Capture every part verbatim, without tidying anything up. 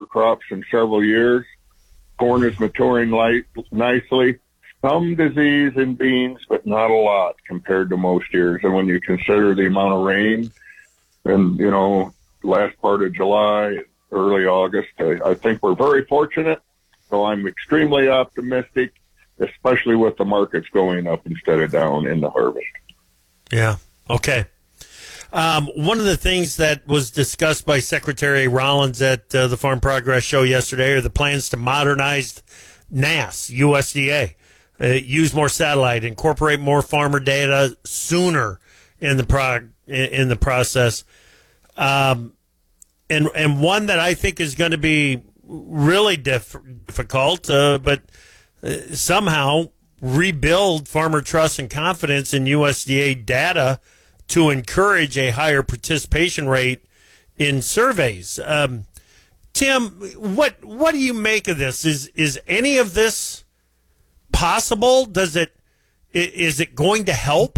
crops in several years. Corn is maturing light, nicely. Some disease in beans, but not a lot compared to most years. And when you consider the amount of rain and, you know, last part of July, early August, I, I think we're very fortunate. So I'm extremely optimistic, especially with the markets going up instead of down in the harvest. Yeah. Okay. Um, one of the things that was discussed by Secretary Rollins at uh, the Farm Progress Show yesterday are the plans to modernize N A S, U S D A, uh, use more satellite, incorporate more farmer data sooner in the prog- in the process. Um, and and one that I think is going to be really diff- difficult, uh, but uh, somehow rebuild farmer trust and confidence in U S D A data to encourage a higher participation rate in surveys. Um, Tim, what what do you make of this? Is is any of this possible? Does it is it going to help?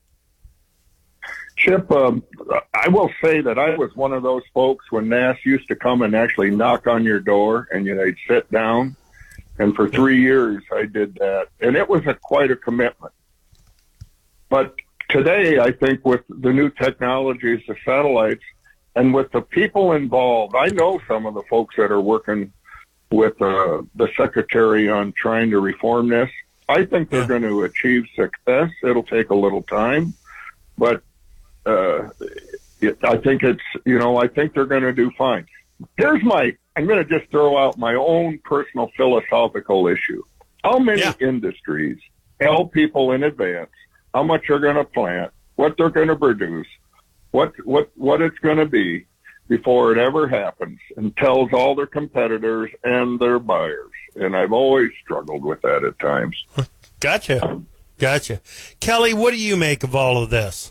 Chip, um, I will say that I was one of those folks when N A S used to come and actually knock on your door, and you know, they'd sit down. And for three years, I did that, and it was a quite a commitment. But today, I think with the new technologies, the satellites, and with the people involved, I know some of the folks that are working with uh, the secretary on trying to reform this. I think they're yeah. going to achieve success. It'll take a little time, but uh, it, I think it's, you know, I think they're going to do fine. Here's my, I'm going to just throw out my own personal philosophical issue. How many yeah. industries tell people in advance how much they're going to plant, what they're going to produce, what what what it's going to be before it ever happens, and tells all their competitors and their buyers? And I've always struggled with that at times. Gotcha. Gotcha. Kelly, what do you make of all of this?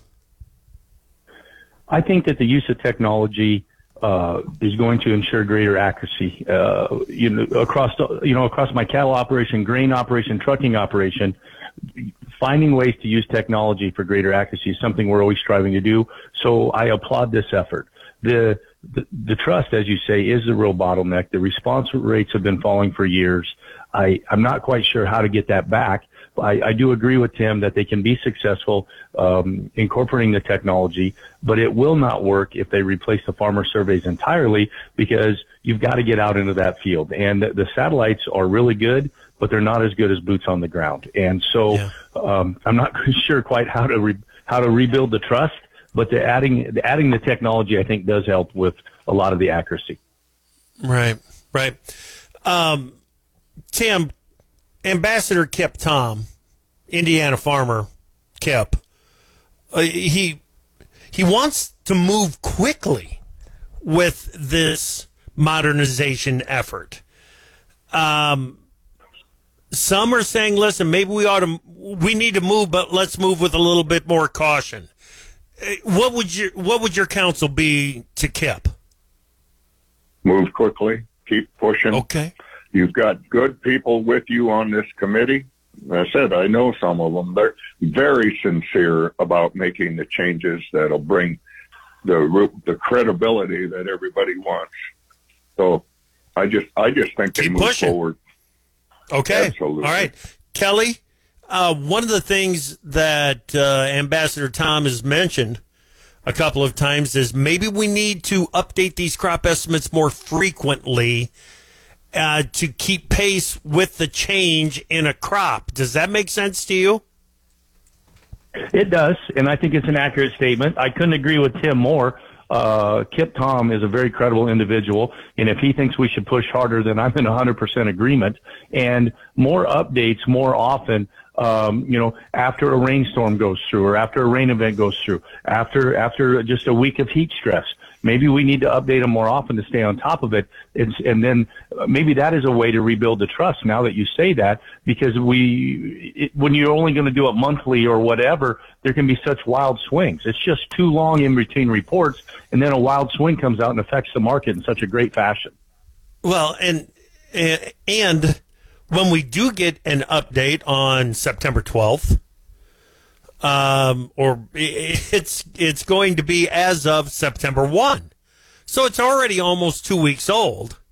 I think that the use of technology uh, is going to ensure greater accuracy. Uh, you know, across the, you know across my cattle operation, grain operation, trucking operation, finding ways to use technology for greater accuracy is something we're always striving to do. So I applaud this effort. The, the, the trust, as you say, is the real bottleneck. The response rates have been falling for years. I, I'm not quite sure how to get that back. I, I do agree with Tim that they can be successful um, incorporating the technology, but it will not work if they replace the farmer surveys entirely, because you've got to get out into that field. And the, the satellites are really good, but they're not as good as boots on the ground. And so yeah. um, I'm not sure quite how to re- how to rebuild the trust, but the adding the adding the technology, I think, does help with a lot of the accuracy. Right, right. Um, Tim, Ambassador Kip Tom, Indiana farmer Kip, uh, he he wants to move quickly with this modernization effort. Um, some are saying, listen, maybe we ought to, we need to move, but let's move with a little bit more caution. What would your what would your counsel be to Kip? Move quickly, keep pushing. Okay. You've got good people with you on this committee. As I said, I know some of them. They're very sincere about making the changes that'll bring the the credibility that everybody wants. So I just I just think they keep move pushing. forward. Okay. Absolutely. All right. Kelly, uh, one of the things that uh, Ambassador Tom has mentioned a couple of times is maybe we need to update these crop estimates more frequently uh, to keep pace with the change in a crop. Does that make sense to you? It does, and I think it's an accurate statement. I couldn't agree with Tim more. Uh, Kip Tom is a very credible individual, and if he thinks we should push harder, then I'm in one hundred percent agreement. And more updates more often, um, you know, after a rainstorm goes through, or after a rain event goes through, after after just a week of heat stress. Maybe we need to update them more often to stay on top of it. It's, and then maybe that is a way to rebuild the trust, now that you say that, because we, it, when you're only going to do it monthly or whatever, there can be such wild swings. It's just too long in between reports, and then a wild swing comes out and affects the market in such a great fashion. Well, and and when we do get an update on September twelfth, Um, or it's it's going to be as of September first. So it's already almost two weeks old.